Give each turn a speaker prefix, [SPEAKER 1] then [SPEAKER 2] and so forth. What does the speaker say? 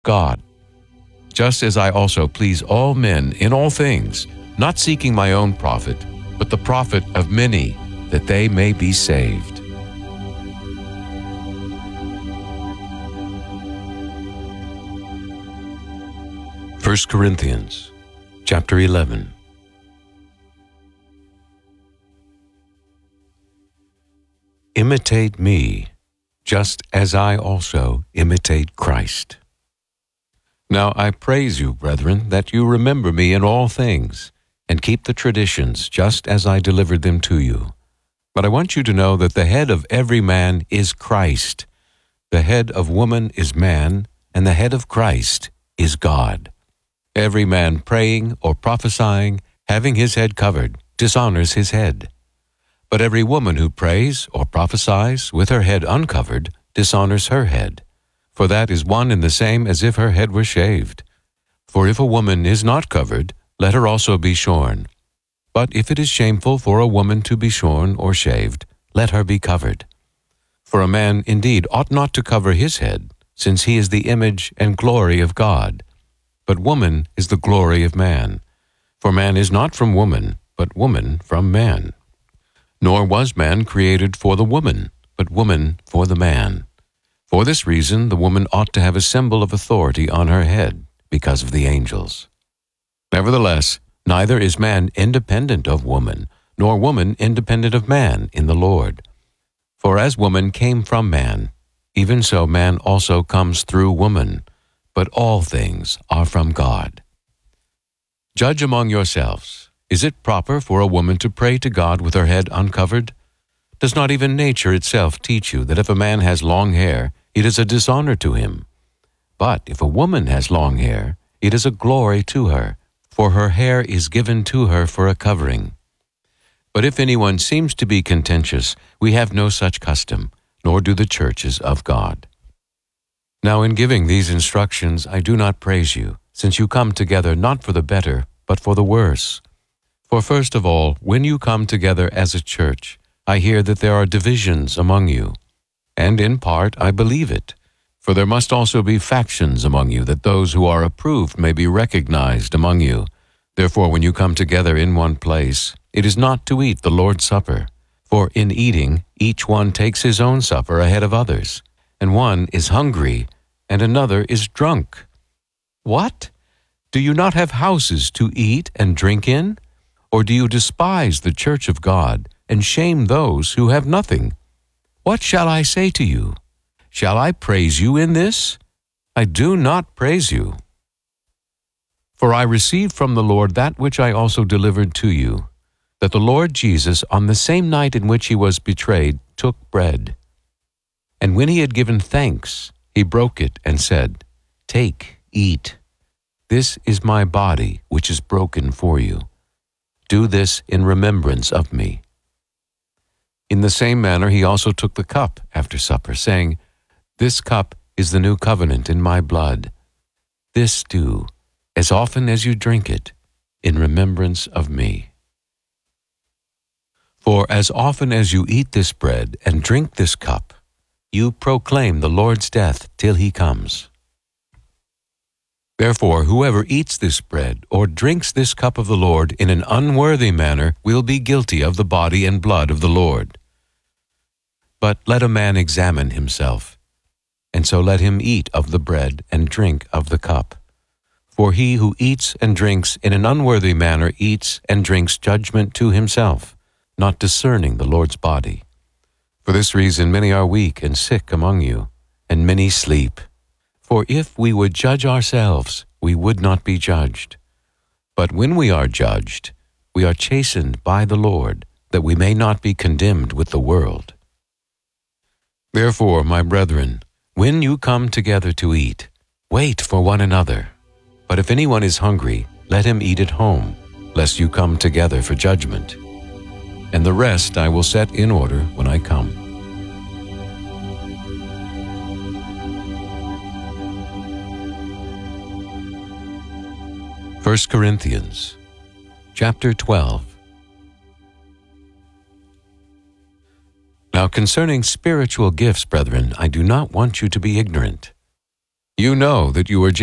[SPEAKER 1] God. Just as I also please all men in all things, not seeking my own profit, but the profit of many, that they may be saved. First Corinthians, chapter 11. Imitate me, just as I also imitate Christ. Now I praise you, brethren, that you remember me in all things, and keep the traditions just as I delivered them to you. But I want you to know that the head of every man is Christ. The head of woman is man, and the head of Christ is God. Every man praying or prophesying, having his head covered, dishonors his head. But every woman who prays or prophesies with her head uncovered dishonors her head. For that is one and the same as if her head were shaved. For if a woman is not covered, let her also be shorn. But if it is shameful for a woman to be shorn or shaved, let her be covered. For a man indeed ought not to cover his head, since he is the image and glory of God. But woman is the glory of man. For man is not from woman, but woman from man. Nor was man created for the woman, but woman for the man. For this reason the woman ought to have a symbol of authority on her head, because of the angels. Nevertheless, neither is man independent of woman, nor woman independent of man in the Lord. For as woman came from man, even so man also comes through woman, but all things are from God. Judge among yourselves. Is it proper for a woman to pray to God with her head uncovered? Does not even nature itself teach you that if a man has long hair, it is a dishonor to him? But if a woman has long hair, it is a glory to her, for her hair is given to her for a covering. But if anyone seems to be contentious, we have no such custom, nor do the churches of God. Now in giving these instructions I do not praise you, since you come together not for the better, but for the worse. For first of all, when you come together as a church, I hear that there are divisions among you. And in part I believe it, for there must also be factions among you, that those who are approved may be recognized among you. Therefore when you come together in one place, it is not to eat the Lord's Supper. For in eating, each one takes his own supper ahead of others, and one is hungry, and another is drunk. What? Do you not have houses to eat and drink in? Or do you despise the church of God, and shame those who have nothing? What shall I say to you? Shall I praise you in this? I do not praise you. For I received from the Lord that which I also delivered to you, that the Lord Jesus, on the same night in which he was betrayed, took bread. And when he had given thanks, he broke it and said, Take, eat. This is my body, which is broken for you. Do this in remembrance of me. In the same manner he also took the cup after supper, saying, This cup is the new covenant in my blood. This do, as often as you drink it, in remembrance of me. For as often as you eat this bread and drink this cup, you proclaim the Lord's death till he comes. Therefore, whoever eats this bread or drinks this cup of the Lord in an unworthy manner will be guilty of the body and blood of the Lord. But let a man examine himself, and so let him eat of the bread and drink of the cup. For he who eats and drinks in an unworthy manner eats and drinks judgment to himself, not discerning the Lord's body. For this reason many are weak and sick among you, and many sleep. For if we would judge ourselves, we would not be judged. But when we are judged, we are chastened by the Lord, that we may not be condemned with the world. Therefore, my brethren, when you come together to eat, wait for one another. But if anyone is hungry, let him eat at home, lest you come together for judgment. And the rest I will set in order when I come. First Corinthians, chapter 12. Now concerning spiritual gifts, brethren, I do not want you to be ignorant. You know that you are